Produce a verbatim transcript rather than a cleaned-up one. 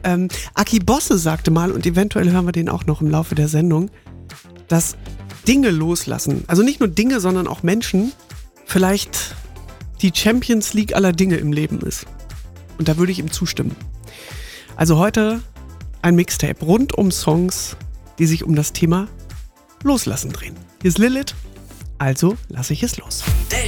Ähm, Aki Bosse sagte mal, und eventuell hören wir den auch noch im Laufe der Sendung, dass Dinge loslassen, also nicht nur Dinge, sondern auch Menschen, vielleicht die Champions League aller Dinge im Leben ist. Und da würde ich ihm zustimmen. Also heute ein Mixtape rund um Songs, die sich um das Thema Loslassen drehen. Hier ist Lilith, also lasse ich es los.